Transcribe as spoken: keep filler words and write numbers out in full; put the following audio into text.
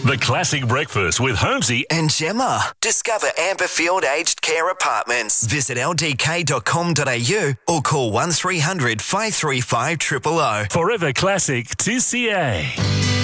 The Classic Breakfast with Holmesy and Gemma. Discover Amberfield Aged Care Apartments. Visit l d k dot com dot a u or call one three hundred five three five zero zero zero. Forever Classic two C A.